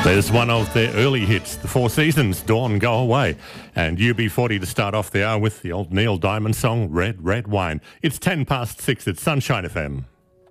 There's one of their early hits, The Four Seasons, Dawn Go Away. And UB40 to start off the hour with the old Neil Diamond song, Red, Red Wine. It's 6:10 at Sunshine FM.